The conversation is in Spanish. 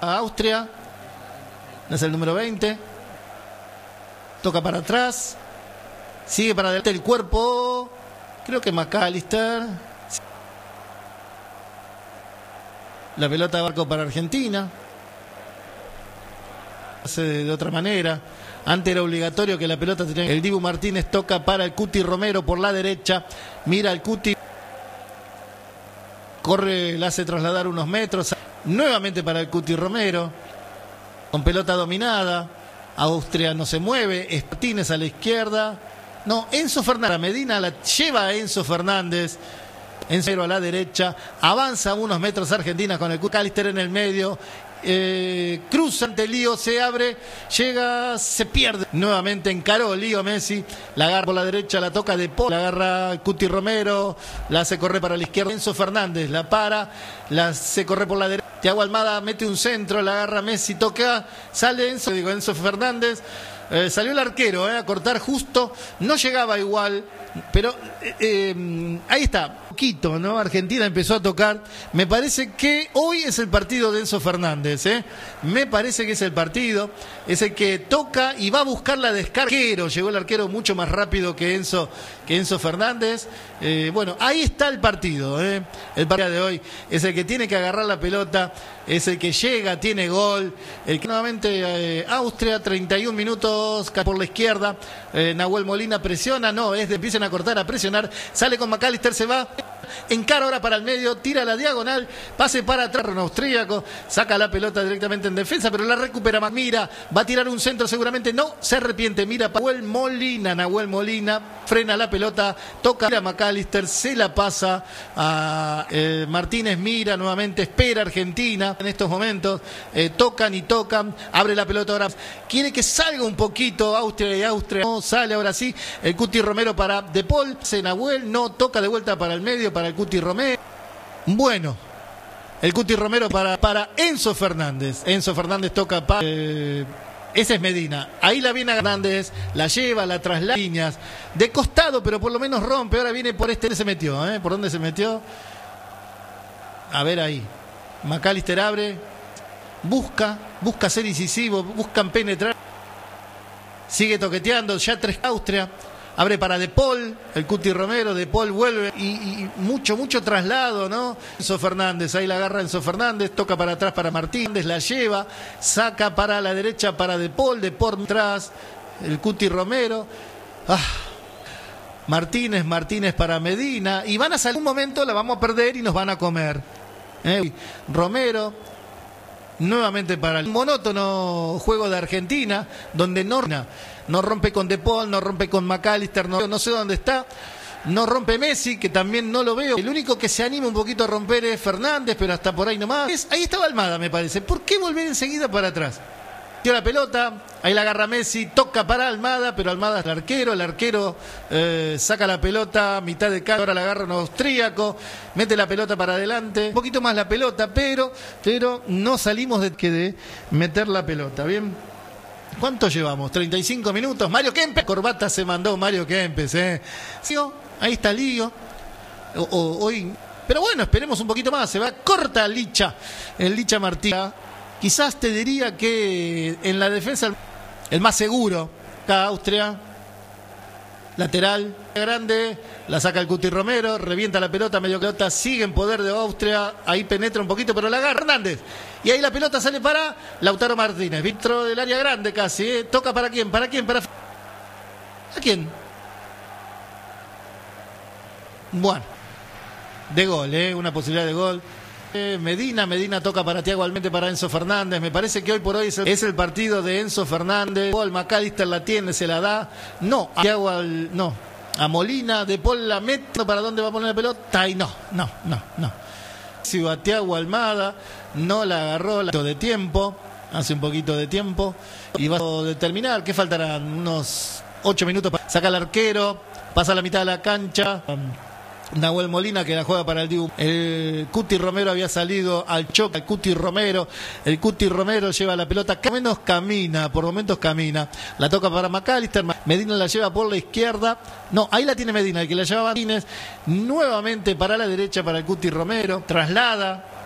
Austria. Es el número 20. Toca para atrás. Sigue para adelante el cuerpo. Creo que McAllister. La pelota de barco para Argentina. Hace de otra manera. Antes era obligatorio que la pelota tenía. El Dibu Martínez toca para el Cuti Romero por la derecha. Mira el Cuti. Corre, la hace trasladar unos metros. Nuevamente para el Cuti Romero. Con pelota dominada. Austria no se mueve. Martínez a la izquierda. No, Enzo Fernández. Medina la lleva a Enzo Fernández. Enzo a la derecha. Avanza unos metros Argentina con el McAllister en el medio. Cruza ante Lío, se abre, llega, se pierde. Nuevamente encaró Lío Messi, la agarra por la derecha, la toca de Paul, la agarra Cuti Romero, la hace correr para la izquierda. Enzo Fernández la para, la hace correr por la derecha. Thiago Almada mete un centro, la agarra Messi, toca, sale Enzo Fernández. Salió el arquero a cortar justo, no llegaba igual, pero ahí está, poquito, ¿no? Argentina empezó a tocar. Me parece que hoy es el partido de Enzo Fernández, me parece que es el partido, es el que toca y va a buscar la descarga. Llegó el arquero mucho más rápido que Enzo Fernández. Bueno, ahí está el partido, el partido de hoy es el que tiene que agarrar la pelota, es el que llega, tiene gol, el que nuevamente Austria, 31 minutos por la izquierda, Nahuel Molina presiona, empiezan a cortar, a presionar, sale con McAllister, se va, encara ahora para el medio, tira la diagonal, pase para atrás, un austríaco, saca la pelota directamente en defensa, pero la recupera, mira, va a tirar un centro seguramente, no, se arrepiente, mira, Nahuel Molina, frena la pelota, toca a McAllister, se la pasa a Martínez, mira nuevamente, espera Argentina en estos momentos, tocan, abre la pelota ahora, quiere que salga un poquito Austria, no sale ahora sí, el Cuti Romero para De Paul, Nahuel, no, toca de vuelta para el medio, para el Cuti Romero, bueno, el Cuti Romero para Enzo Fernández toca para... ese es Medina, ahí la viene Hernández, la lleva, la traslada líneas, de costado, pero por lo menos rompe, ahora viene por se metió, ¿por dónde se metió? A ver ahí, McAllister abre, busca ser incisivo, buscan penetrar, sigue toqueteando, ya 3 Austria, abre para De Paul, el Cuti Romero, De Paul vuelve y mucho traslado, ¿no? Enzo Fernández, ahí la agarra Enzo Fernández, toca para atrás para Martínez, la lleva, saca para la derecha para De Paul atrás, el Cuti Romero, Martínez para Medina, y van a salir un momento, la vamos a perder y nos van a comer. Romero, nuevamente para el monótono juego de Argentina, donde no rompe con De Paul, no rompe con McAllister, no sé dónde está, no rompe Messi, que también no lo veo. El único que se anima un poquito a romper es Fernández, pero hasta por ahí nomás. Ahí estaba Almada, me parece. ¿Por qué volver enseguida para atrás? Dio la pelota, ahí la agarra Messi, toca para Almada, pero Almada es el arquero saca la pelota, mitad de cancha, ahora la agarra un austríaco, mete la pelota para adelante, un poquito más la pelota, pero no salimos de meter la pelota, ¿bien? ¿Cuánto llevamos? 35 minutos. Mario Kempes. Corbata se mandó Mario Kempes. Ahí está Lío. Hoy. Pero bueno, esperemos un poquito más. Se va corta Licha. El Licha Martínez. Quizás te diría que en la defensa el más seguro. Acá Austria. Lateral grande, la saca el Cuti Romero, revienta la pelota, medio pelota, sigue en poder de Austria, ahí penetra un poquito, pero la agarra Hernández. Y ahí la pelota sale para Lautaro Martínez, dentro del área grande casi, toca para quién, ¿a quién? Bueno, de gol, una posibilidad de gol. Medina toca para Thiago Almente, para Enzo Fernández. Me parece que hoy por hoy es el partido de Enzo Fernández. Paul McAllister la tiene, se la da. No, a Thiago a Molina, De Paul la mete. ¿Para dónde va a poner la pelota? Y no. Si va Thiago Almada, no la agarró de tiempo. Hace un poquito de tiempo. Y va a determinar. ¿Qué faltarán? Unos 8 minutos. Saca el arquero, pasa a la mitad de la cancha. Nahuel Molina, que la juega para el Dibu. El Cuti Romero había salido al choque. El Cuti Romero lleva la pelota, por momentos camina. La toca para McAllister. Medina la lleva por la izquierda. No, ahí la tiene Medina, el que la lleva Martínez. Nuevamente para la derecha para el Cuti Romero. Traslada.